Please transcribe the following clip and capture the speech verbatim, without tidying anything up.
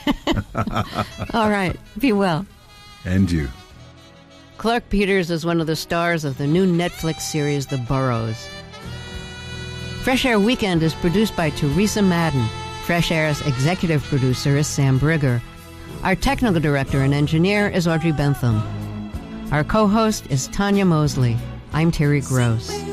All right. Be well. And you. Clark Peters is one of the stars of the new Netflix series, The Burrows. Fresh Air Weekend is produced by Teresa Madden. Fresh Air's executive producer is Sam Brigger. Our technical director and engineer is Audrey Bentham. Our co-host is Tanya Mosley. I'm Terry Gross.